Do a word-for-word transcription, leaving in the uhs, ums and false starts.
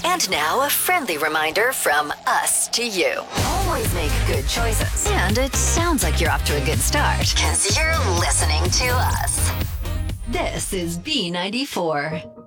And now a friendly reminder from us to you. Always make good choices. And it sounds like you're off to a good start, because you're listening to us. This is B ninety-four.